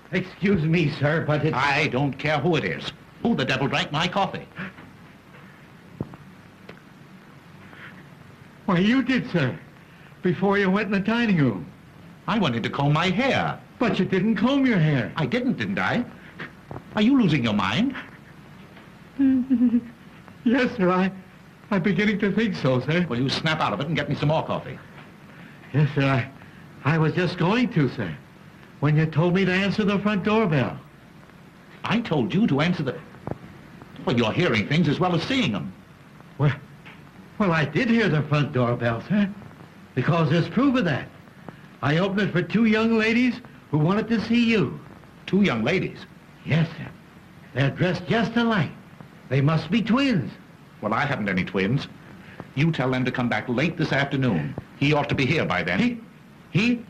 Excuse me, sir, but it's... I don't care who it is. Who the devil drank my coffee? Why, you did, sir. Before you went in the dining room. I went in to comb my hair. But you didn't comb your hair. I didn't I? Are you losing your mind? Yes, sir, I'm beginning to think so, sir. Well, you snap out of it and get me some more coffee. Yes, sir, I was just going to, sir, when you told me to answer the front doorbell. I told you to answer the... Well, you're hearing things as well as seeing them. Well, I did hear the front doorbell, sir, because there's proof of that. I opened it for two young ladies who wanted to see you. Two young ladies? Yes, sir. They're dressed just alike. They must be twins. Well, I haven't any twins. You tell them to come back late this afternoon. He ought to be here by then. He?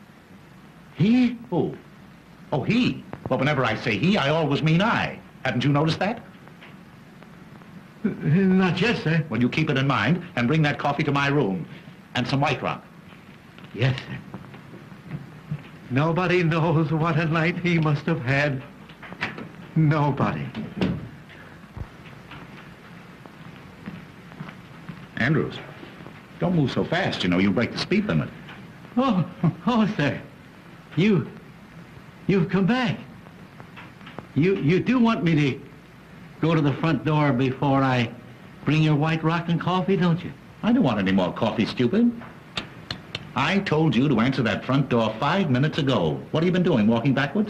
Who? Oh, he. Well, whenever I say he, I always mean I. Haven't you noticed that? Not yet, sir. Well, you keep it in mind and bring that coffee to my room. And some White Rock. Yes, sir. Nobody knows what a night he must have had. Nobody. Andrews, don't move so fast. You know, you'll break the speed limit. Oh, sir. You've come back. You do want me to go to the front door before I bring your White Rock and coffee, don't you? I don't want any more coffee, stupid. I told you to answer that front door 5 minutes ago. What have you been doing, walking backwards?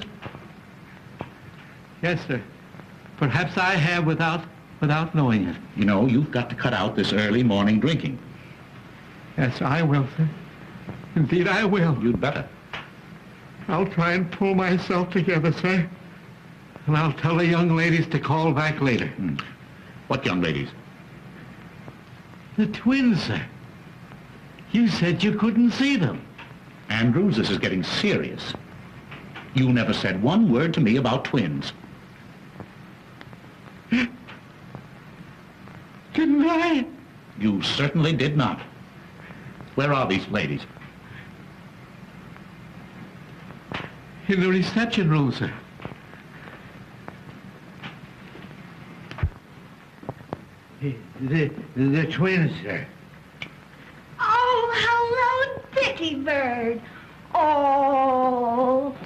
Yes, sir. Perhaps I have without knowing it. You know, you've got to cut out this early morning drinking. Yes, I will, sir. Indeed, I will. You'd better. I'll try and pull myself together, sir. And I'll tell the young ladies to call back later. What young ladies? The twins, sir. You said you couldn't see them. Andrews, this is getting serious. You never said one word to me about twins. Didn't I? You certainly did not. Where are these ladies? In the reception room, sir. The twins, sir. Oh, hello, Dickie Bird. Oh,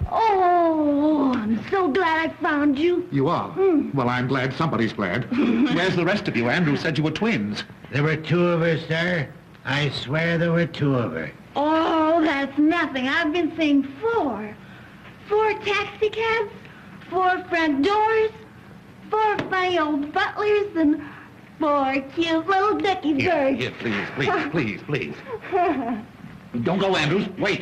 I'm so glad I found you. You are? Well, I'm glad somebody's glad. Where's the rest of you? Andrews said you were twins. There were two of her, sir. I swear there were two of her. Oh, that's nothing. I've been seeing four. 4 taxi cabs, 4 front doors, 4 funny old butlers, and 4 cute little Dickie Birds. Here, please. Don't go, Andrews. Wait.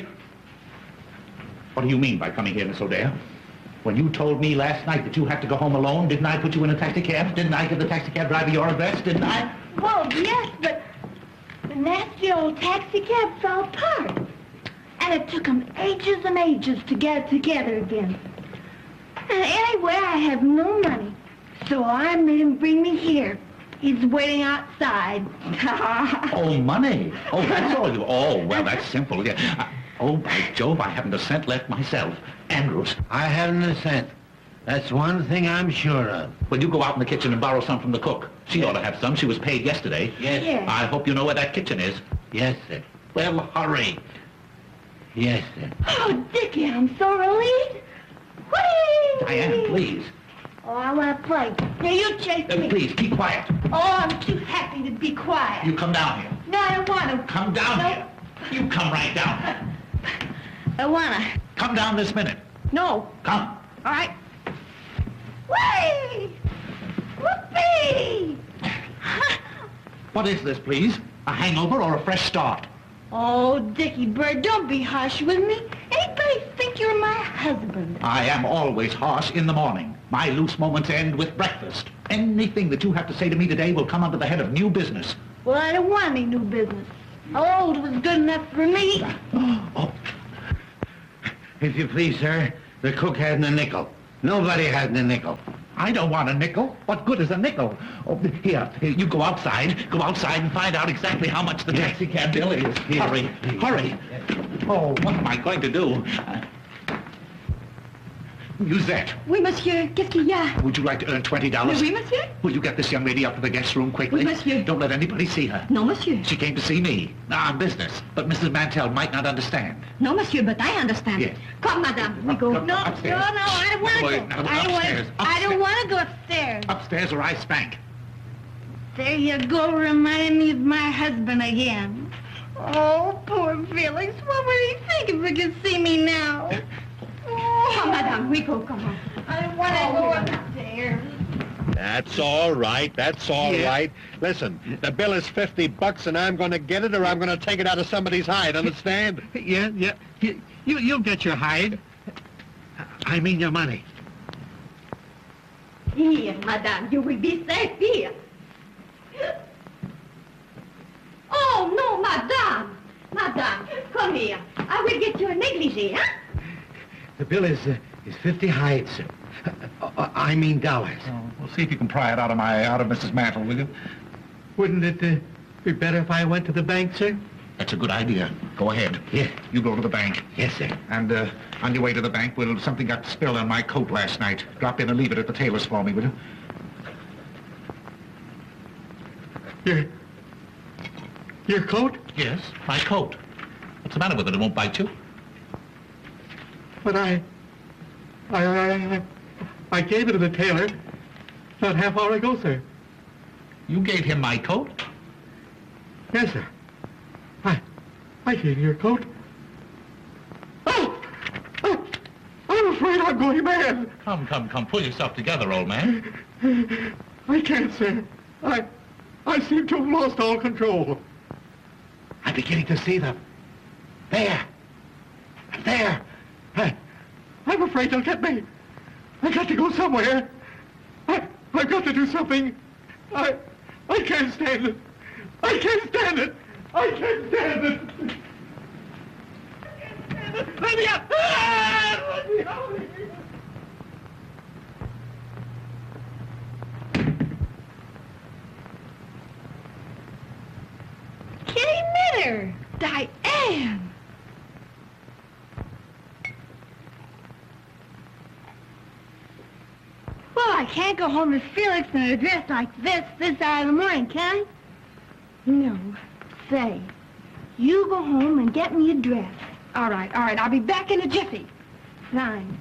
What do you mean by coming here, Miss O'Dare? When you told me last night that you had to go home alone, didn't I put you in a taxi cab? Didn't I give the taxi cab driver your address? Didn't I? Well, yes, but the nasty old taxi cab fell apart. And it took them ages and ages to get it together again. And anyway, I have no money. So I made him bring me here. He's waiting outside. Oh, money. Oh, that's all you... Oh, well, that's simple. Yeah. Oh, by Jove, I haven't a cent left myself. Andrews. I haven't a cent. That's one thing I'm sure of. Well, you go out in the kitchen and borrow some from the cook. She ought to have some. She was paid yesterday. Yes. Yes. I hope you know where that kitchen is. Yes, sir. Well, hurry. Yes, sir. Oh, Dickie, I'm so relieved. Whee! Diane, please. Oh, I want to play. Now, you chase me. Please, keep quiet. Oh, I'm too happy to be quiet. You come down here. No, I don't want to. Come down No. here. You come right down. I want to. Come down this minute. No. Come. All right. Whee! Whoopee! What is this, please? A hangover or a fresh start? Oh, Dickie Bird, don't be harsh with me. Anybody think you're my husband? I am always harsh in the morning. My loose moments end with breakfast. Anything that you have to say to me today will come under the head of new business. Well, I don't want any new business. Old was good enough for me. Oh, If you please, sir, the cook hasn't a nickel. Nobody hasn't a nickel. I don't want a nickel. What good is a nickel? Oh, here, you go outside. Go outside and find out exactly how much the taxi cab bill is. Hurry, hurry. Oh, what am I going to do? Musette, Oui, monsieur. Qu'est-ce qu'il y a? would you like to earn $20? Oui, monsieur. Will you get this young lady up to the guest room quickly? Oui, monsieur. Don't let anybody see her. Non, monsieur. She came to see me. On business. But Mrs. Mantell might not understand. No, monsieur, but I understand. Yes. Come, madame. We go. Come, No, upstairs. no, I don't want to Wait, go. now, I don't want upstairs, I don't want to go upstairs. Upstairs or I spank. There you go, reminding me of my husband again. Oh, poor Felix. What would he think if he could see me now? Oh. Come, madame. We go. Come on. I don't want to go upstairs. That's all right. That's all right. Yeah. Listen, the bill is $50 and I'm going to get it or I'm going to take it out of somebody's hide, understand? Yeah. You'll get your hide. I mean your money. Here, madame. You will be safe here. Oh, no, madame. Madame, come here. I will get you a negligee, huh? The bill is 50 hides. I mean dollars. We'll see if you can pry it out of Mrs. Mantle, will you? Wouldn't it be better if I went to the bank, sir? That's a good idea. Go ahead. Yeah. You go to the bank. Yes, sir. And on your way to the bank, something got spilled on my coat last night. Drop in and leave it at the tailor's for me, will you? Your coat? Yes, my coat. What's the matter with it? It won't bite you? But I gave it to the tailor not half hour ago, sir. You gave him my coat? Yes, sir. I gave you your coat. Oh! I'm afraid I'm going mad. Come. Pull yourself together, old man. I can't, sir. I seem to have lost all control. I'm beginning to see them. There. I'm afraid they'll get me. I got to go somewhere. I've got to do something. I can't stand it. I can't stand it. Let me out. Let me out. Kitty Minner! Diane! Well, I can't go home to Felix in a dress like this hour of the morning, can I? No. Say, you go home and get me a dress. All right. I'll be back in a jiffy. Fine.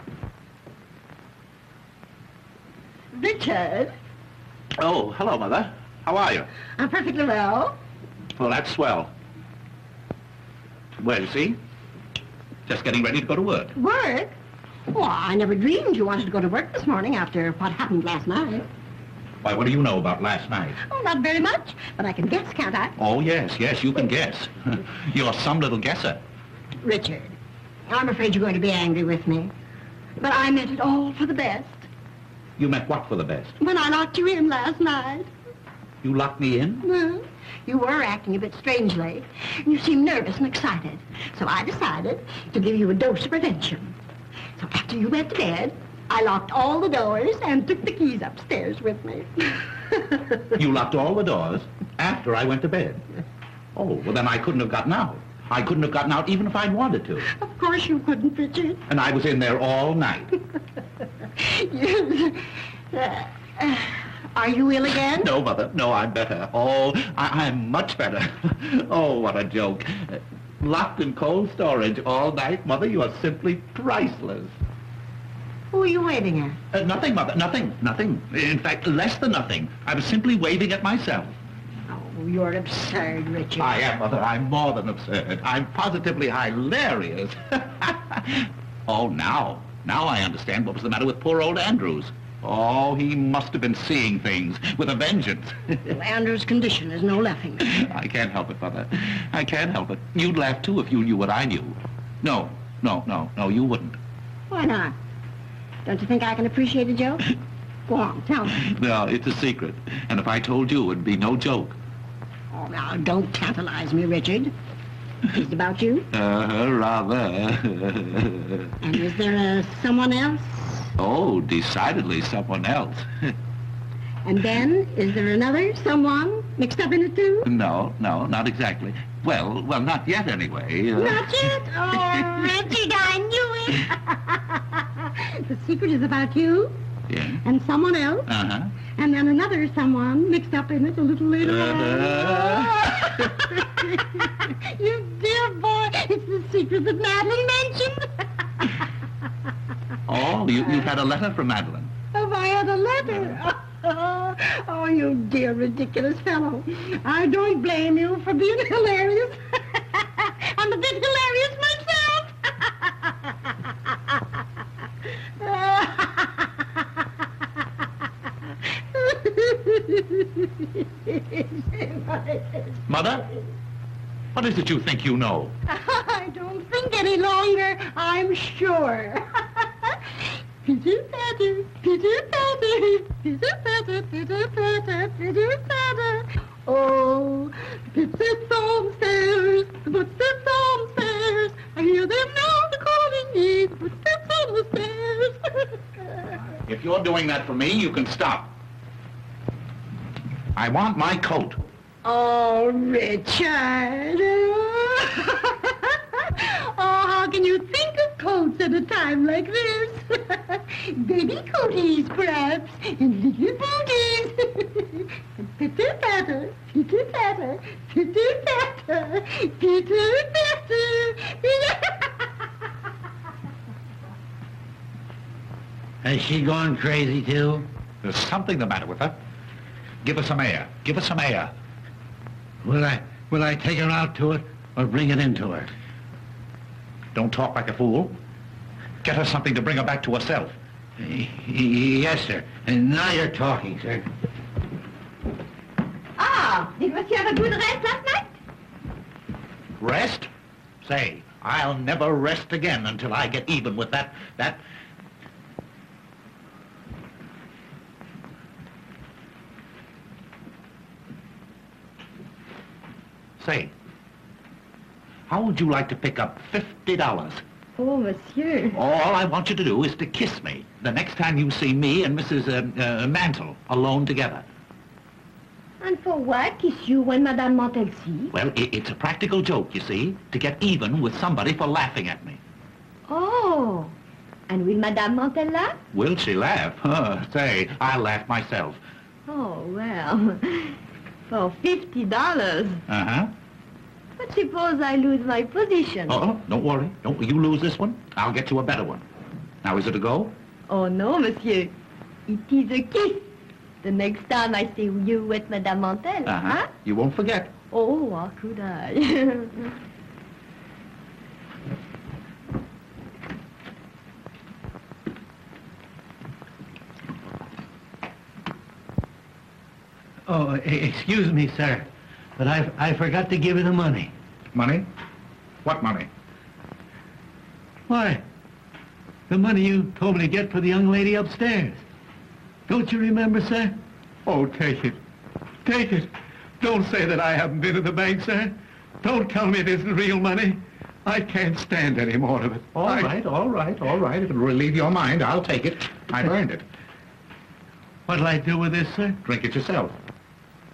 Richard, Oh, hello, Mother. How are you? I'm perfectly well. Well, that's swell. Well, you see? Just getting ready to go to work. Work? Well, I never dreamed you wanted to go to work this morning after what happened last night. Why, what do you know about last night? Oh, not very much, but I can guess, can't I? Oh, yes, you can guess. You're some little guesser. Richard, I'm afraid you're going to be angry with me. But I meant it all for the best. You meant what for the best? When I locked you in last night. You locked me in? Well, you were acting a bit strangely. You seemed nervous and excited. So I decided to give you a dose of prevention. So after you went to bed, I locked all the doors and took the keys upstairs with me. You locked all the doors after I went to bed? Oh, well, then I couldn't have gotten out. I couldn't have gotten out even if I'd wanted to. Of course you couldn't, Richard. And I was in there all night. Are you ill again? No, Mother. No, I'm better. Oh, I'm much better. Oh, what a joke. Locked in cold storage all night. Mother, you are simply priceless. Who are you waving at? Nothing, Mother. Nothing. In fact, less than nothing. I was simply waving at myself. Oh, you're absurd, Richard. I am, Mother. I'm more than absurd. I'm positively hilarious. Oh, now I understand what was the matter with poor old Andrews. Oh, he must have been seeing things with a vengeance. Well, Andrew's condition is no laughing. I can't help it, Mother. I can't help it. You'd laugh, too, if you knew what I knew. No, you wouldn't. Why not? Don't you think I can appreciate a joke? Go on, tell me. No, it's a secret. And if I told you, it'd be no joke. Oh, now, don't tantalize me, Richard. Is it about you? Rather. And is there someone else? Oh, decidedly someone else. And then, is there another someone mixed up in it, too? No, not exactly. Well, not yet, anyway. Not yet? Oh, Richard, I knew it. the secret is about you Yeah. and someone else, Uh-huh. and then another someone mixed up in it a little later on. You dear boy, it's the secret that Madeline mentioned. Oh, you've had a letter from Madeline. Have I had a letter? Oh, you dear ridiculous fellow. I don't blame you for being hilarious. I'm a bit hilarious myself. Mother? What is it you think you know? I don't think any longer, I'm sure. Pitter-patter, pitter-patter, pitter-patter, pitter-patter, pitter-patter. Oh, footsteps on stairs, the footsteps on stairs. I hear them now, they're calling me, the footsteps on the stairs. If you're doing that for me, you can stop. I want my coat. Oh, Richard. Oh, how can you think of coats at a time like this? Baby coaties, perhaps, and little booties. Pitter-patter, pitter-patter, pitter-patter, pitter-patter. Has she gone crazy, too? There's something the matter with her. Give her some air. Give her some air. Will I take her out to it or bring it into her? Don't talk like a fool. Get her something to bring her back to herself. Yes, sir. And now you're talking, sir. Ah, did Monsieur have a good rest last night? Rest? Say, I'll never rest again until I get even with that... Say, how would you like to pick up $50? Oh, Monsieur. All I want you to do is to kiss me the next time you see me and Mrs. Mantle alone together. And for what kiss you when Madame Montel sees? Well, it's a practical joke, you see, to get even with somebody for laughing at me. Oh, and will Madame Montel laugh? Will she laugh? Say, I'll laugh myself. Oh, well, for $50. Uh-huh. But suppose I lose my position? Oh, don't worry. Don't you lose this one. I'll get you a better one. Now, is it a go? Oh, no, Monsieur. It is a kiss. The next time I see you with Madame Montel, huh? You won't forget. Oh, how could I? Oh, excuse me, sir, but I forgot to give you the money. Money? What money? Why, the money you told me to get for the young lady upstairs. Don't you remember, sir? Oh, take it. Take it. Don't say that I haven't been to the bank, sir. Don't tell me it isn't real money. I can't stand any more of it. All right. If it'll relieve your mind, I'll take it. I've earned it. What'll I do with this, sir? Drink it yourself.